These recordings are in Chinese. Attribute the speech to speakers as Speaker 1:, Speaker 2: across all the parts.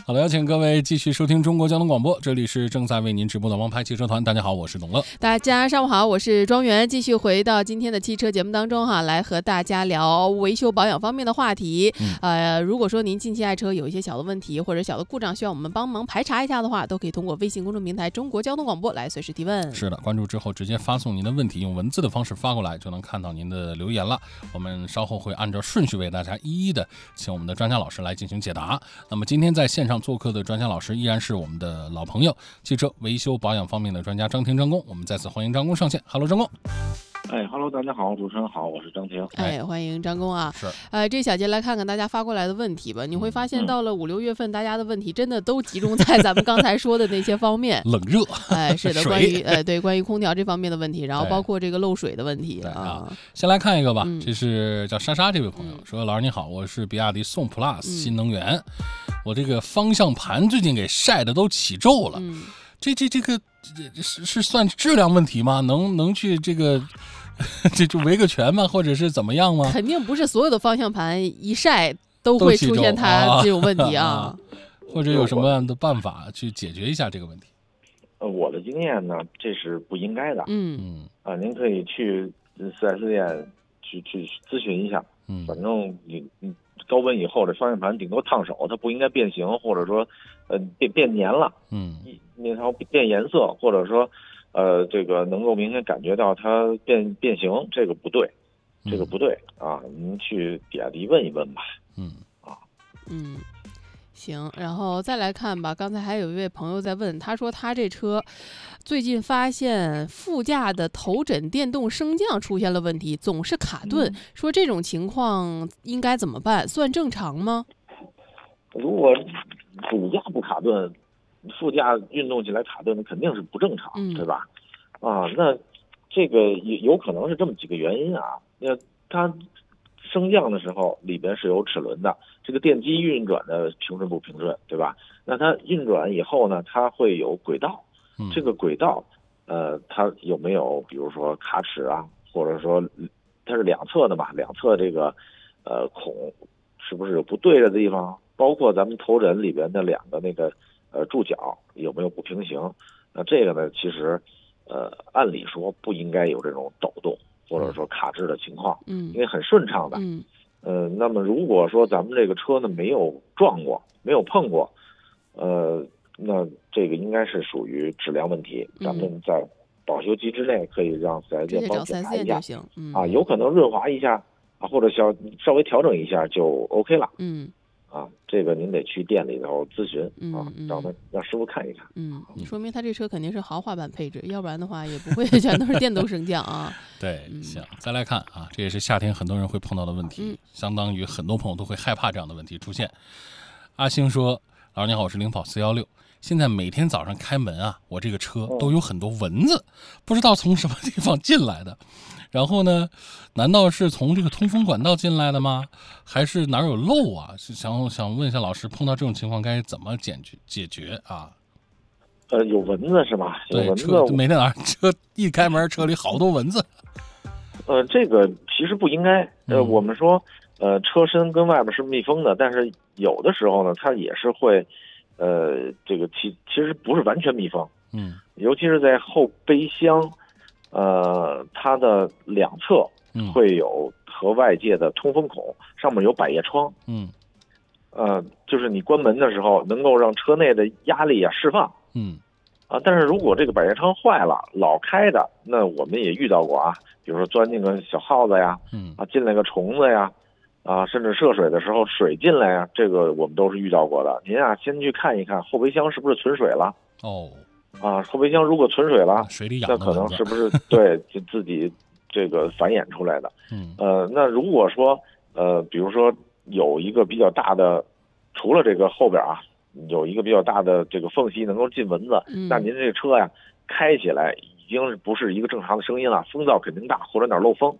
Speaker 1: 好的，邀请各位继续收听中国交通广播，这里是正在为您直播的王牌汽车团。大家好，我是董乐。
Speaker 2: 大家上午好，我是庄园，继续回到今天的汽车节目当中来和大家聊维修保养方面的话题。如果说您近期爱车有一些小的问题或者小的故障需要我们帮忙排查一下的话，都可以通过微信公众平台中国交通广播来随时提问。
Speaker 1: 是的，关注之后直接发送您的问题，用文字的方式发过来就能看到您的留言了。我们稍后会按照顺序为大家一一的请我们的专家老师来进行解答。那么今天在线上做客的专家老师依然是我们的老朋友，汽车维修保养方面的专家张婷张工。我们再次欢迎张工上线。Hello， 张工。
Speaker 3: Hello， 大家好，主持人好，我是张婷。
Speaker 2: 欢迎张工啊。
Speaker 1: 是。
Speaker 2: 这小节来看看大家发过来的问题吧。你会发现到了5、6月份，大家的问题真的都集中在咱们刚才说的那些方面。
Speaker 1: 冷热。
Speaker 2: 是的，关于空调这方面的问题，然后包括这个漏水的问题啊。
Speaker 1: 先来看一个吧，这是叫莎莎这位朋友说，老师你好，我是比亚迪宋 Plus 新能源，我这个方向盘最近给晒的都起皱了。这个是算质量问题吗？能去这个这就维个权吗？或者是怎么样吗？
Speaker 2: 肯定不是所有的方向盘一晒都会出现它这种问题啊。
Speaker 1: 或者有什么样的办法去解决一下这个问题？
Speaker 3: 我的经验呢，这是不应该的。您可以去4S 店去咨询一下。反正你高温以后，这方向盘顶多烫手，它不应该变形，或者说变黏了。那条变颜色，或者说这个能够明显感觉到它变形，这个不对，这个不对啊！您去比亚迪问一问吧。
Speaker 2: 行，然后再来看吧。刚才还有一位朋友在问，他说他这车最近发现副驾的头枕电动升降出现了问题，总是卡顿，说这种情况应该怎么办？算正常吗？
Speaker 3: 如果主驾不卡顿，副驾运动起来卡顿，肯定是不正常，对吧？那这个有可能是这么几个原因啊。那它升降的时候里边是有齿轮的，这个电机运转的平顺不平顺，对吧？那它运转以后呢，它会有轨道，这个轨道它有没有比如说卡齿啊，或者说它是两侧的嘛，两侧这个孔是不是有不对的地方？包括咱们头枕里边的两个那个柱脚有没有不平行？那这个呢，其实按理说不应该有这种抖动或者说卡滞的情况，因为很顺畅的。那么如果说咱们这个车呢没有撞过，没有碰过，那这个应该是属于质量问题。咱们在保修期之内可以让4S店帮检查一下，有可能润滑一下或者稍微调整一下就 OK 了。这个您得去店里头咨询让师傅看一看。
Speaker 2: 说明他这车肯定是豪华版配置，要不然的话也不会全都是电动升降啊。
Speaker 1: 对，行，再来看这也是夏天很多人会碰到的问题，相当于很多朋友都会害怕这样的问题出现。阿星说，老师你好，我是领跑416，现在每天早上开门我这个车都有很多蚊子，不知道从什么地方进来的。然后呢，难道是从这个通风管道进来的吗？还是哪有漏啊？是想问一下老师，碰到这种情况该怎么解决啊？
Speaker 3: 有蚊子是吧？有蚊子，
Speaker 1: 每天早上车一开门，车里好多蚊子。
Speaker 3: 这个其实不应该。我们说，车身跟外边是密封的，但是有的时候呢，它也是会，这个其实不是完全密封。尤其是在后备箱。它的两侧会有和外界的通风孔，上面有百叶窗。就是你关门的时候能够让车内的压力释放。但是如果这个百叶窗坏了，老开的，那我们也遇到过比如说钻进个小耗子呀，进来个虫子呀，甚至涉水的时候水进来呀，这个我们都是遇到过的。您先去看一看后备箱是不是存水了。后备箱如果存水了，
Speaker 1: 水里
Speaker 3: 那可能是不是对自己这个繁衍出来的？那如果说比如说有一个比较大的，除了这个后边有一个比较大的这个缝隙能够进蚊子，那您这车开起来已经不是一个正常的声音了，风噪肯定大，或者哪漏风。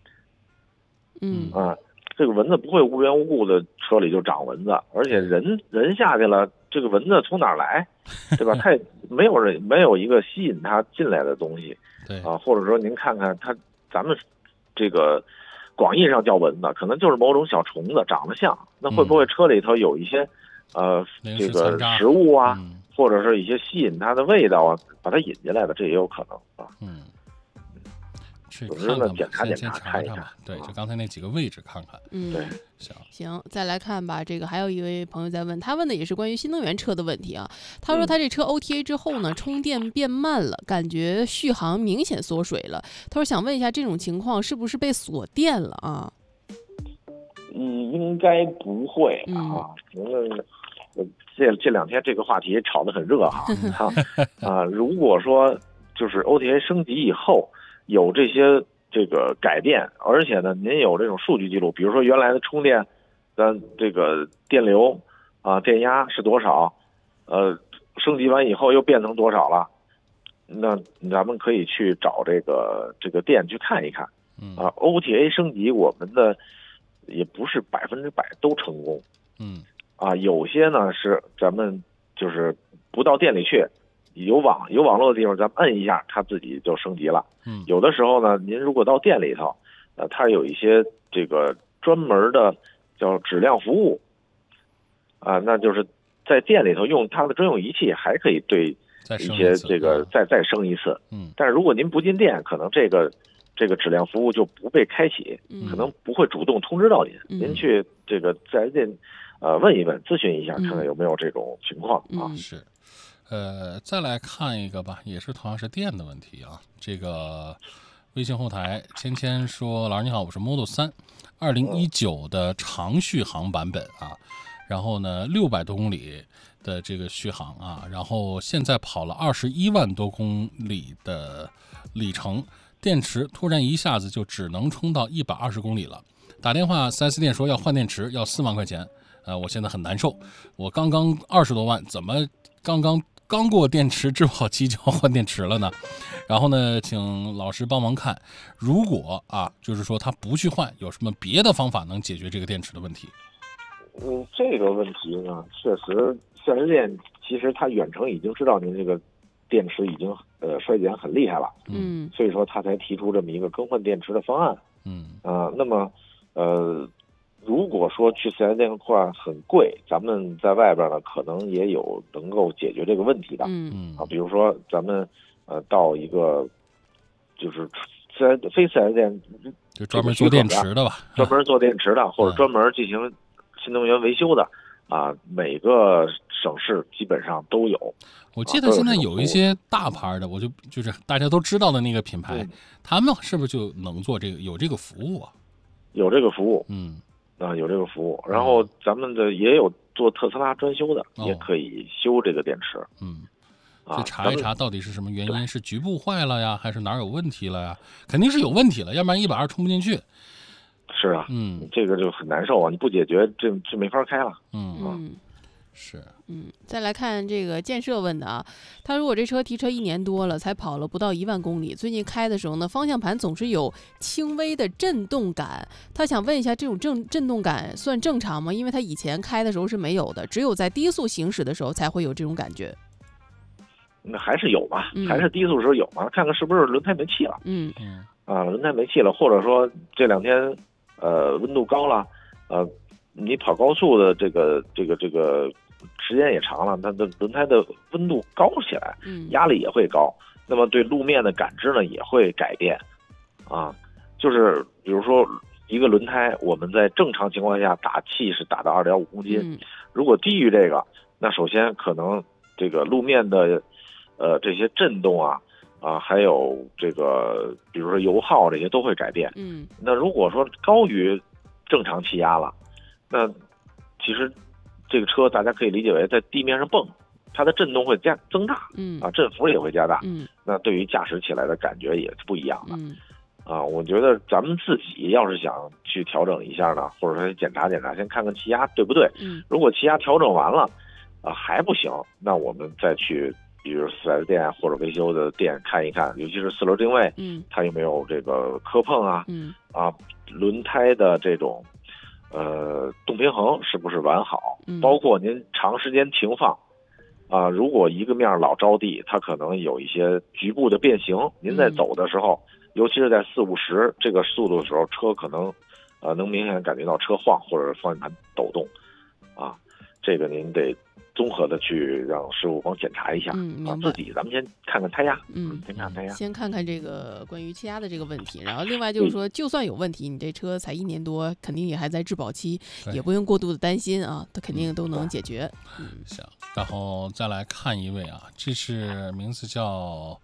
Speaker 3: 这个蚊子不会无缘无故的车里就长蚊子，而且人下去了，这个蚊子从哪儿来，对吧？它也没有一个吸引它进来的东西，或者说您看看咱们这个广义上叫蚊子，可能就是某种小虫子长得像，那会不会车里头有一些这个食物啊，或者是一些吸引它的味道啊，把它引进来的，这也有可能啊。
Speaker 1: 去
Speaker 3: 看看吧，
Speaker 1: 先
Speaker 3: 查
Speaker 1: 看吧。对，就刚才那几个位置看看。
Speaker 3: 对，
Speaker 2: 行，再来看吧。这个还有一位朋友在问，他问的也是关于新能源车的问题啊。他说他这车 OTA 之后呢，充电变慢了，感觉续航明显缩水了。他说想问一下，这种情况是不是被锁电了啊？
Speaker 3: 应该不会啊。这两天这个话题炒得很热哈。如果说就是 OTA 升级以后有这些这个改变，而且呢您有这种数据记录，比如说原来的充电的这个电流电压是多少，升级完以后又变成多少了，那咱们可以去找这个店去看一看。OTA 升级我们的也不是100%都成功。有些呢是咱们就是不到店里去，有网络的地方，咱们摁一下，它自己就升级了。有的时候呢，您如果到店里头，它有一些这个专门的叫质量服务，那就是在店里头用它的专用仪器，还可以对一些这个再升一次。但是如果您不进店，可能这个质量服务就不被开启，可能不会主动通知到您。您去这个4S店问一问，咨询一下，看看有没有这种情况啊。
Speaker 1: 是。再来看一个吧，也是同样是电的问题啊。这个微信后台芊说：“老师你好，我是 Model 3 2019的长续航版本啊，然后呢600多公里的这个续航啊，然后现在跑了21万多公里的里程，电池突然一下子就只能充到120公里了。打电话 4S 店说要换电池，要4万块钱，我现在很难受。我刚刚20多万，怎么刚过电池质保期就要换电池了呢？然后呢，请老师帮忙看，如果就是说他不去换，有什么别的方法能解决这个电池的问题？
Speaker 3: 这个问题呢，确实4S店其实他远程已经知道您这个电池已经衰减很厉害了，所以说他才提出这么一个更换电池的方案。那么如果说去4S店的话很贵，咱们在外边呢可能也有能够解决这个问题的。比如说咱们到一个就是非4S店，
Speaker 1: 就专门做电池的吧，
Speaker 3: 专门做电池的，或者专门进行新能源维修的每个省市基本上都有。
Speaker 1: 我记得现在有一些大牌的，就是大家都知道的那个品牌，他们是不是就能做这个，有这个服务啊？
Speaker 3: 有这个服务，有这个服务。然后咱们的也有做特斯拉专修的，也可以修这个电池。
Speaker 1: 就查一查到底是什么原因，是局部坏了呀，还是哪儿有问题了呀？肯定是有问题了，要不然120充不进去。
Speaker 3: 是啊，这个就很难受啊！你不解决，这没法开了。
Speaker 1: 是。
Speaker 2: 再来看这个建设问的啊，他如果这车提车1年多了，才跑了不到1万公里，最近开的时候呢，方向盘总是有轻微的震动感，他想问一下，这种震动感算正常吗？因为他以前开的时候是没有的，只有在低速行驶的时候才会有这种感觉。
Speaker 3: 那还是有吧，还是低速时候有嘛？看看是不是轮胎没气了。轮胎没气了，或者说这2天温度高了，你跑高速的这个时间也长了，它的轮胎的温度高起来，压力也会高，那么对路面的感知呢也会改变。就是比如说一个轮胎，我们在正常情况下打气是打到2.5公斤，如果低于这个，那首先可能这个路面的这些震动还有这个比如说油耗这些都会改变。那如果说高于正常气压了，那其实这个车大家可以理解为在地面上蹦，它的震动会增大，振幅也会加大，那对于驾驶起来的感觉也是不一样的。我觉得咱们自己要是想去调整一下呢，或者说检查，先看看气压对不对。如果气压调整完了还不行，那我们再去比如 4S 店或者维修的店看一看，尤其是4轮定位，它有没有这个磕碰轮胎的这种动平衡是不是完好，包括您长时间停放如果一个面老着地，它可能有一些局部的变形，您在走的时候，尤其是在40-50这个速度的时候，车可能能明显感觉到车晃或者方向盘抖动这个您得综合的去让师傅帮检查一下。自己咱们先看看胎压。先看胎压，
Speaker 2: 先看看这个关于气压的这个问题。然后另外就是说，就算有问题，你这车才1年多，肯定也还在质保期，也不用过度的担心啊，它肯定都能解决。
Speaker 1: 行，然后再来看一位啊，这是名字叫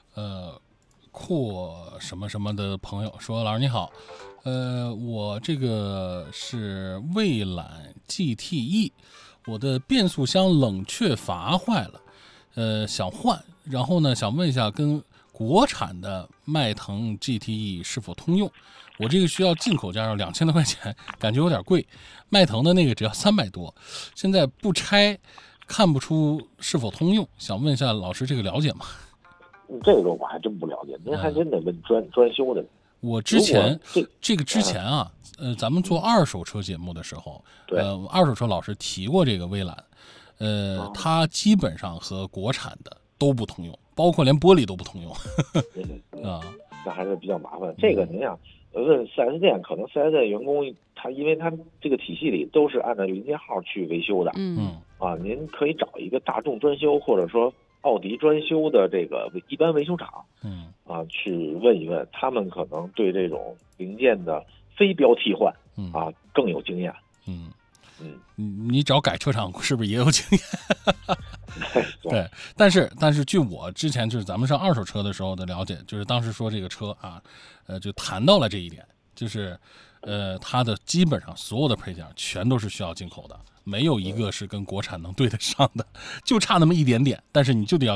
Speaker 1: 阔什么什么的朋友说，老师你好，我这个是蔚揽 GTE， 我的变速箱冷却阀坏了，想换，然后呢想问一下跟国产的迈腾 GTE 是否通用？我这个需要进口加上2000多块钱，感觉有点贵，迈腾的那个只要300多，现在不拆看不出是否通用，想问一下老师这个了解吗？
Speaker 3: 这个我还真不了解，您还真得问专修的。
Speaker 1: 我之前这个之前啊，咱们做二手车节目的时候，二手车老师提过这个蔚揽，它基本上和国产的都不通用，包括连玻璃都不通用。
Speaker 3: 那还是比较麻烦。这个您想问 4S 店，可能 4S 店员工因为他这个体系里都是按照零件号去维修的。您可以找一个大众专修或者说奥迪专修的这个一般维修厂，去问一问，他们可能对这种零件的非标替换，更有经验。
Speaker 1: 你找改车厂是不是也有经验？对，但是据我之前就是咱们上二手车的时候的了解，就是当时说这个车啊，就谈到了这一点，就是它的基本上所有的配件全都是需要进口的，没有一个是跟国产能对得上的，就差那么一点点，但是你就得要